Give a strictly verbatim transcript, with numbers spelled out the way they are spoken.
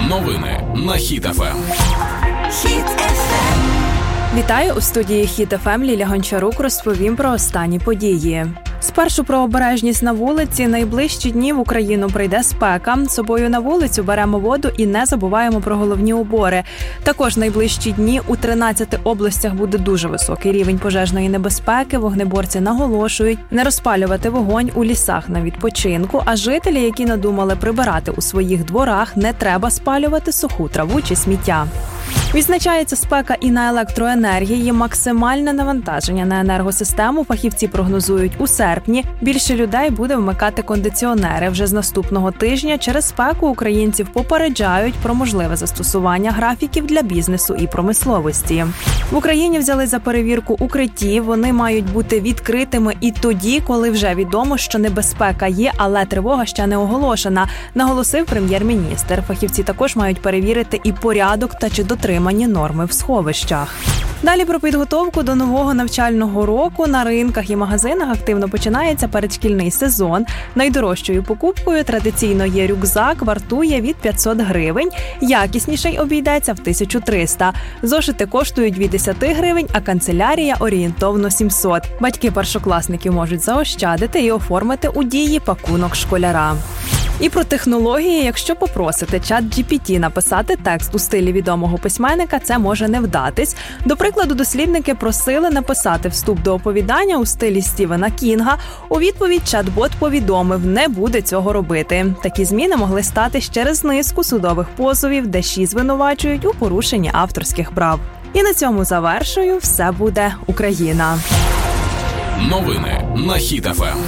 Новини на Хіт еф ем. Хіт еф ем. Вітаю, у студії Хіт еф ем Ліля Гончарук розповім про останні події. Спершу про обережність на вулиці. Найближчі дні в Україну прийде спека. З собою на вулицю беремо воду і не забуваємо про головні убори. Також найближчі дні у тринадцяти областях буде дуже високий рівень пожежної небезпеки. Вогнеборці наголошують не розпалювати вогонь у лісах на відпочинку, а жителі, які надумали прибирати у своїх дворах, не треба спалювати суху траву чи сміття. Відзначається спека і на електроенергії. Максимальне навантаження на енергосистему фахівці прогнозують у серпні. Більше людей буде вмикати кондиціонери. Вже з наступного тижня через спеку українців попереджають про можливе застосування графіків для бізнесу і промисловості. В Україні взяли за перевірку укриттів. Вони мають бути відкритими і тоді, коли вже відомо, що небезпека є, але тривога ще не оголошена, наголосив прем'єр-міністр. Фахівці також мають перевірити і порядок та чи дотримані норми в сховищах. Далі про підготовку до нового навчального року. На ринках і магазинах активно починається передшкільний сезон. Найдорожчою покупкою традиційно є рюкзак, вартує від п'ятсот гривень. Якісніший обійдеться в тисячу триста. Зошити коштують від десять гривень, а канцелярія орієнтовно сімсот. Батьки першокласників можуть заощадити і оформити у дії пакунок школяра. І про технології. Якщо попросити чат джі пі ті написати текст у стилі відомого письменника, це може не вдатись. До прикладу, дослідники просили написати вступ до оповідання у стилі Стівена Кінга. У відповідь чат-бот повідомив, не буде цього робити. Такі зміни могли стати через низку судових позовів, де ШІ звинувачують у порушенні авторських прав. І на цьому завершую. Все буде Україна. Новини на Хіт еф ем.